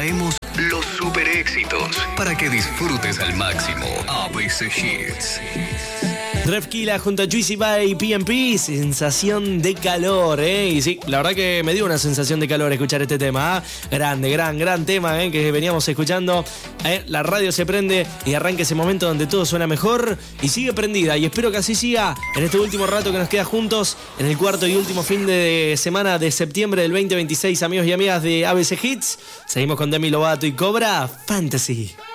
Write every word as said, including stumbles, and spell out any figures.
traemos los super éxitos para que disfrutes al máximo. A B C Hits. Drefkila junto a Juicy Bay, P M P, sensación de calor, ¿eh? Y sí, la verdad que me dio una sensación de calor escuchar este tema, ¿eh? Grande, gran, gran tema, ¿eh? Que veníamos escuchando. ¿eh? La radio se prende y arranca ese momento donde todo suena mejor y sigue prendida. Y espero que así siga en este último rato que nos queda juntos, en el cuarto y último fin de semana de septiembre del veinte veintiséis, amigos y amigas de A B C Hits. Seguimos con Demi Lovato y Cobra Fantasy.